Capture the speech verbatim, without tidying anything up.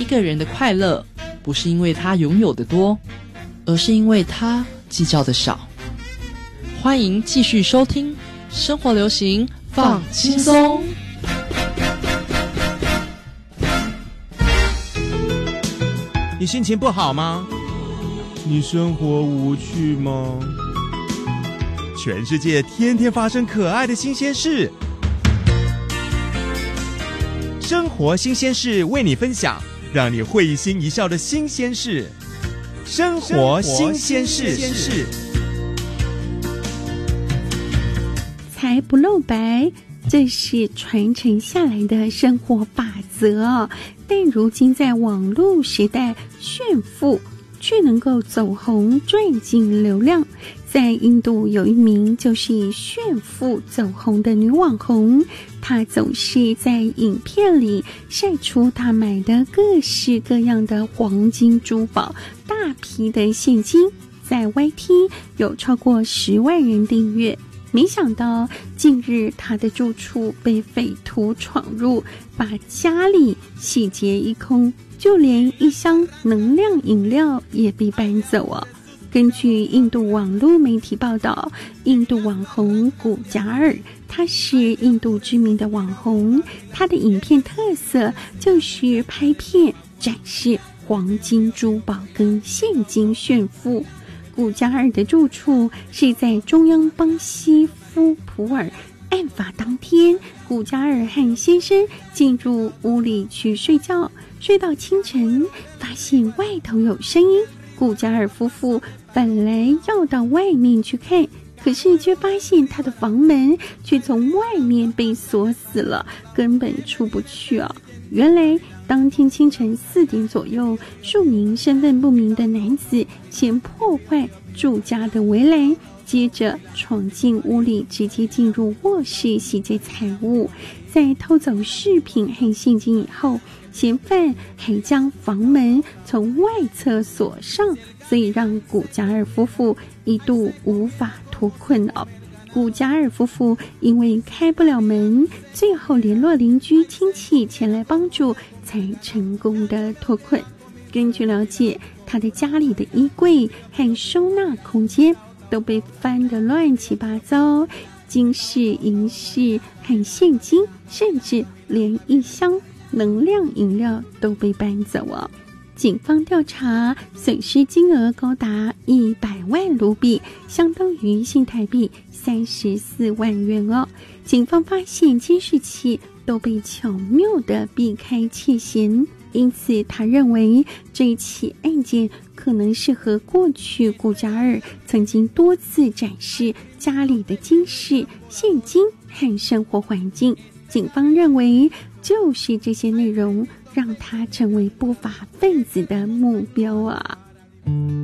一个人的快乐不是因为他拥有的多，而是因为他计较的少。欢迎继续收听生活流行放轻松。 你心情不好吗？你生活无趣吗？全世界天天发生可爱的新鲜事，生活新鲜事为你分享，让你会心一笑的新鲜事。生活新鲜事， 财不露白，这是传承下来的生活法则，但如今在网络时代，炫富却能够走红赚进流量。在印度有一名就是以炫富走红的女网红，她总是在影片里晒出她买的各式各样的黄金珠宝、大批的现金，在 Y T 有超过十万人订阅。没想到近日他的住处被匪徒闯入，把家里洗劫一空，就连一箱能量饮料也被搬走啊。根据印度网络媒体报道，印度网红古贾尔，他是印度知名的网红，他的影片特色就是拍片展示黄金珠宝跟现金炫富。古贾尔的住处是在中央邦西夫普尔，案发当天，古贾尔和先生进入屋里去睡觉，睡到清晨，发现外头有声音。古贾尔夫妇本来要到外面去看，可是却发现他的房门却从外面被锁死了，根本出不去啊！原来当天清晨四点左右，数名身份不明的男子先破坏住家的围栏，接着闯进屋里，直接进入卧室洗劫财物。在偷走饰品和现金以后，嫌犯还将房门从外侧锁上，所以让古贾尔夫妇一度无法脱困哦。古贾尔夫妇因为开不了门，最后联络邻居亲戚前来帮助，才成功的脱困。根据了解，他的家里的衣柜和收纳空间都被翻得乱七八糟，金饰、银饰和现金，甚至连一箱能量饮料都被搬走哦。警方调查，损失金额高达一百万卢比，相当于新台币三十四万元哦。警方发现监视器都被巧妙地避开窃嫌，因此他认为这一起案件可能是和过去古贾尔曾经多次展示家里的金饰、现金和生活环境。警方认为就是这些内容让他成为不法分子的目标啊。